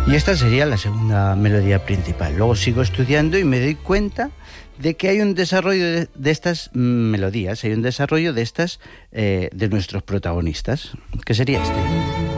Y esta sería la segunda melodía principal. Luego sigo estudiando y me doy cuenta de que hay un desarrollo de estas melodías, hay un desarrollo de estas de nuestros protagonistas, que sería este.